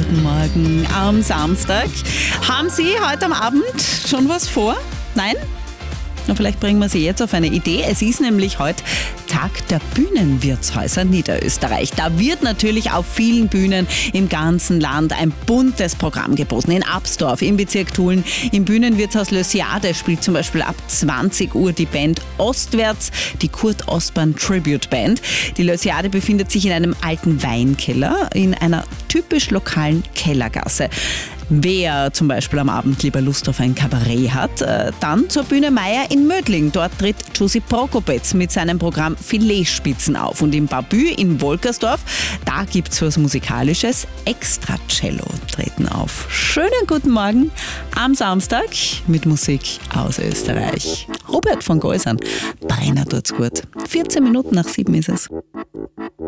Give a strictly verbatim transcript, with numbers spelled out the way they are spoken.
guten Morgen am Samstag. Haben Sie heute am Abend schon was vor? Nein? Na, vielleicht bringen wir Sie jetzt auf eine Idee. Es ist nämlich heute Tag der Bühnenwirtshäuser Niederösterreich. Da wird natürlich auf vielen Bühnen im ganzen Land ein buntes Programm geboten. In Absdorf, im Bezirk Tulln, im Bühnenwirtshaus Lösiade spielt zum Beispiel ab zwanzig Uhr die Band Ostwärts, die Kurt Ostbahn Tribute Band. Die Lösiade befindet sich in einem alten Weinkeller in einer typisch lokalen Kellergasse. Wer zum Beispiel am Abend lieber Lust auf ein Kabarett hat, äh, dann zur Bühne Meier in Mödling. Dort tritt Josi Prokopetz mit seinem Programm Filetspitzen auf. Und im Babü in Wolkersdorf, da gibt's was Musikalisches. Extra Cello treten auf. Schönen guten Morgen am Samstag mit Musik aus Österreich. Robert von Geusern, Brenner tut's gut. vierzehn Minuten nach sieben ist es.